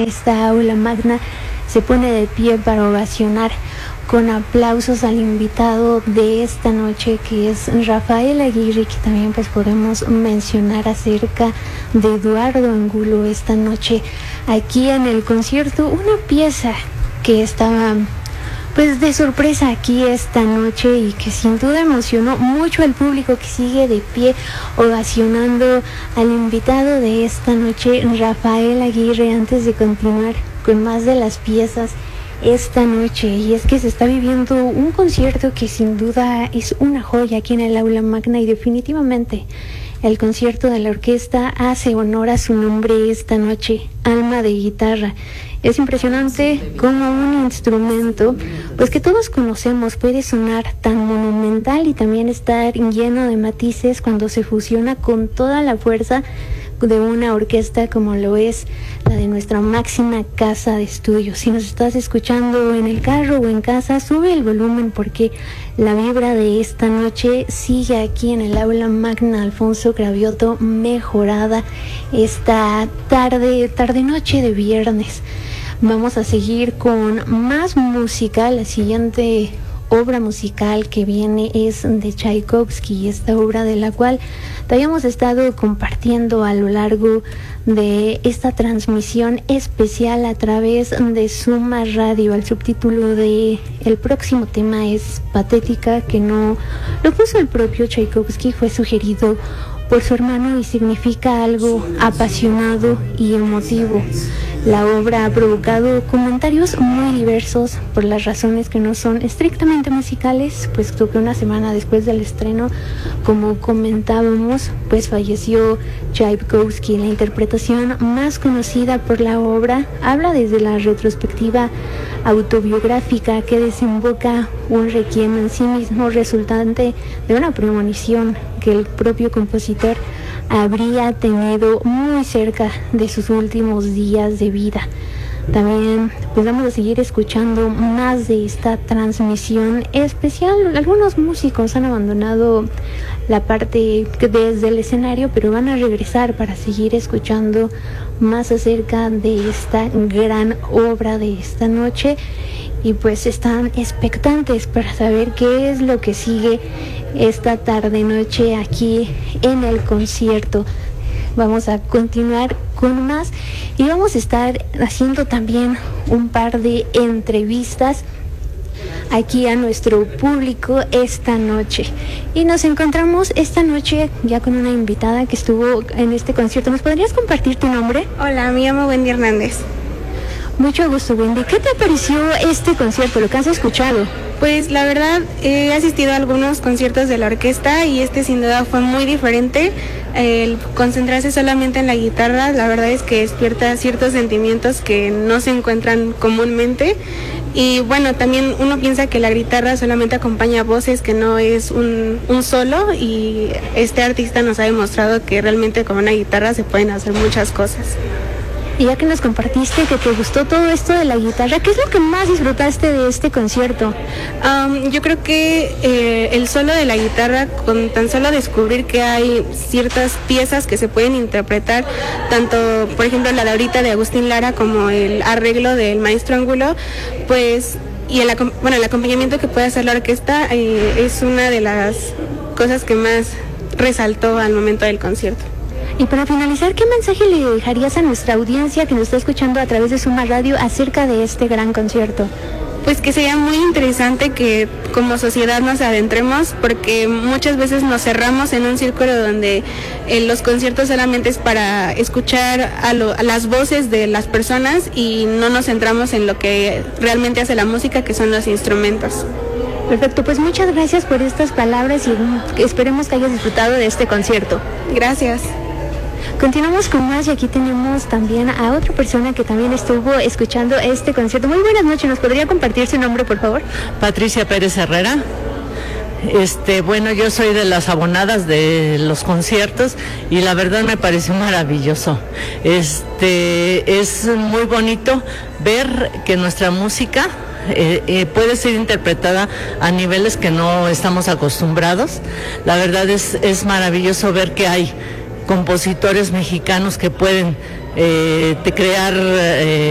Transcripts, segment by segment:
esta aula magna se pone de pie para ovacionar con aplausos al invitado de esta noche, que es Rafael Aguirre, que también pues podemos mencionar acerca de Eduardo Angulo esta noche aquí en el concierto, una pieza que estaba pues de sorpresa aquí esta noche y que sin duda emocionó mucho al público que sigue de pie ovacionando al invitado de esta noche, Rafael Aguirre, antes de continuar con más de las piezas esta noche. Y es que se está viviendo un concierto que sin duda es una joya aquí en el aula magna, y definitivamente el concierto de la orquesta hace honor a su nombre esta noche, Alma de Guitarra. Es impresionante cómo un instrumento, pues que todos conocemos, puede sonar tan monumental y también estar lleno de matices cuando se fusiona con toda la fuerza de una orquesta como lo es la de nuestra máxima casa de estudios. Si nos estás escuchando en el carro o en casa, sube el volumen porque la vibra de esta noche sigue aquí en el aula magna Alfonso Cravioto, mejorada esta tarde-noche de viernes. Vamos a seguir con más música. La siguiente obra musical que viene es de Tchaikovsky, esta obra de la cual te habíamos estado compartiendo a lo largo de esta transmisión especial a través de Suma Radio. El subtítulo de el próximo tema es Patética, que no lo puso el propio Tchaikovsky, fue sugerido por su hermano y significa algo apasionado y emotivo. La obra ha provocado comentarios muy diversos por las razones que no son estrictamente musicales, puesto que una semana después del estreno, como comentábamos, pues falleció Tchaikovsky. La interpretación más conocida por la obra habla desde la retrospectiva autobiográfica que desemboca un requiem en sí mismo, resultante de una premonición que el propio compositor habría tenido muy cerca de sus últimos días de vida. También pues vamos a seguir escuchando más de esta transmisión especial. Algunos músicos han abandonado la parte desde el escenario, pero van a regresar para seguir escuchando más acerca de esta gran obra de esta noche, y pues están expectantes para saber qué es lo que sigue esta tarde noche aquí en el concierto. Vamos a continuar con más y vamos a estar haciendo también un par de entrevistas aquí a nuestro público esta noche. Y nos encontramos esta noche ya con una invitada que estuvo en este concierto. ¿Nos podrías compartir tu nombre? Hola, me llamo Wendy Hernández. Mucho gusto, Wendy. ¿Qué te pareció este concierto, lo que has escuchado? Pues la verdad, he asistido a algunos conciertos de la orquesta y este sin duda fue muy diferente. El concentrarse solamente en la guitarra, la verdad es que despierta ciertos sentimientos que no se encuentran comúnmente. Y bueno, también uno piensa que la guitarra solamente acompaña voces, que no es un solo, y este artista nos ha demostrado que realmente con una guitarra se pueden hacer muchas cosas. Y ya que nos compartiste que te gustó todo esto de la guitarra, ¿qué es lo que más disfrutaste de este concierto? Yo creo que el solo de la guitarra, con tan solo descubrir que hay ciertas piezas que se pueden interpretar, tanto por ejemplo la de ahorita de Agustín Lara como el arreglo del maestro Angulo, pues y el acompañamiento que puede hacer la orquesta es una de las cosas que más resaltó al momento del concierto. Y para finalizar, ¿qué mensaje le dejarías a nuestra audiencia que nos está escuchando a través de Suma Radio acerca de este gran concierto? Pues que sería muy interesante que como sociedad nos adentremos, porque muchas veces nos cerramos en un círculo donde los conciertos solamente es para escuchar a las voces de las personas y no nos centramos en lo que realmente hace la música, que son los instrumentos. Perfecto, pues muchas gracias por estas palabras y esperemos que hayas disfrutado de este concierto. Gracias. Continuamos con más y aquí tenemos también a otra persona que también estuvo escuchando este concierto. Muy buenas noches, ¿nos podría compartir su nombre, por favor? Patricia Pérez Herrera. Bueno, yo soy de las abonadas de los conciertos y la verdad me pareció maravilloso. Es muy bonito ver que nuestra música puede ser interpretada a niveles que no estamos acostumbrados. La verdad es maravilloso ver que hay compositores mexicanos que pueden crear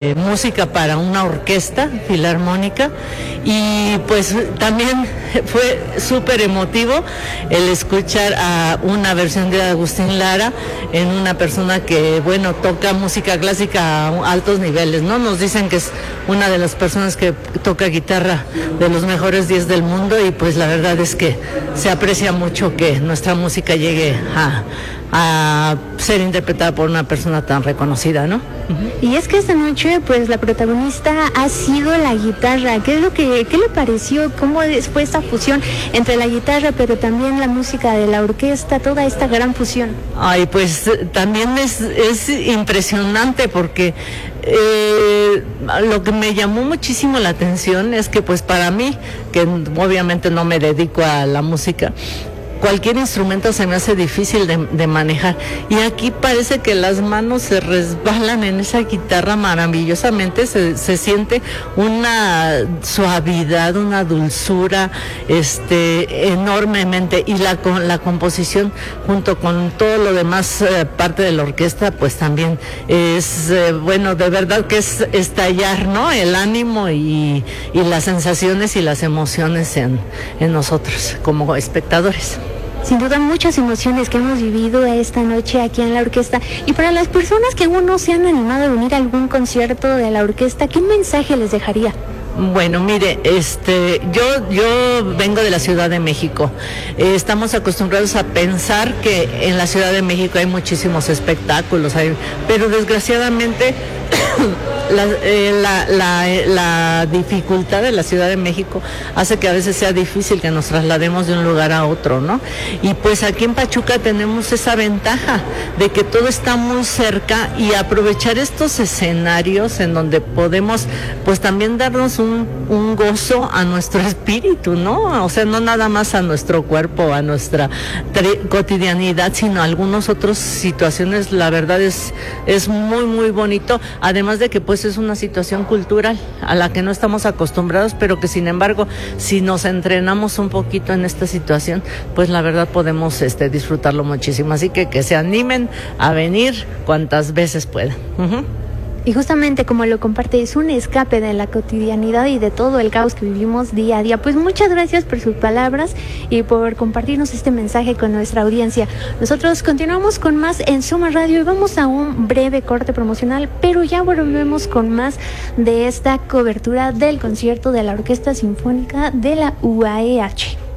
música para una orquesta filarmónica, y pues también fue súper emotivo el escuchar a una versión de Agustín Lara en una persona que, bueno, toca música clásica a altos niveles, ¿no? Nos dicen que es una de las personas que toca guitarra de los mejores 10 del mundo, y pues la verdad es que se aprecia mucho que nuestra música llegue a ser interpretada por una persona tan reconocida, ¿no? Y es que esta noche, pues la protagonista ha sido la guitarra. ¿Qué le pareció? ¿Cómo fue esta fusión entre la guitarra, pero también la música de la orquesta, toda esta gran fusión? Ay, pues también es impresionante, porque lo que me llamó muchísimo la atención es que, pues para mí, que obviamente no me dedico a la música, cualquier instrumento se me hace difícil de manejar, y aquí parece que las manos se resbalan en esa guitarra maravillosamente, se siente una suavidad, una dulzura enormemente, y la composición junto con todo lo demás parte de la orquesta, pues también es bueno, de verdad que es estallar, ¿no? El ánimo y las sensaciones y las emociones en nosotros como espectadores. Sin duda, muchas emociones que hemos vivido esta noche aquí en la orquesta. Y para las personas que aún no se han animado a venir a algún concierto de la orquesta, ¿qué mensaje les dejaría? Bueno, mire, yo vengo de la Ciudad de México. Estamos acostumbrados a pensar que en la Ciudad de México hay muchísimos espectáculos, pero desgraciadamente la dificultad de la Ciudad de México hace que a veces sea difícil que nos traslademos de un lugar a otro, ¿no? Y pues aquí en Pachuca tenemos esa ventaja de que todo está muy cerca, y aprovechar estos escenarios en donde podemos pues también darnos un gozo a nuestro espíritu, ¿no? O sea, no nada más a nuestro cuerpo, a nuestra cotidianidad, sino a algunas otras situaciones. La verdad es muy, muy bonito, además de que pues es una situación cultural a la que no estamos acostumbrados, pero que sin embargo, si nos entrenamos un poquito en esta situación, pues la verdad podemos disfrutarlo muchísimo. Así que se animen a venir cuantas veces puedan. Y justamente como lo comparte, es un escape de la cotidianidad y de todo el caos que vivimos día a día. Pues muchas gracias por sus palabras y por compartirnos este mensaje con nuestra audiencia. Nosotros continuamos con más en Soma Radio y vamos a un breve corte promocional, pero ya volvemos con más de esta cobertura del concierto de la Orquesta Sinfónica de la UAEH.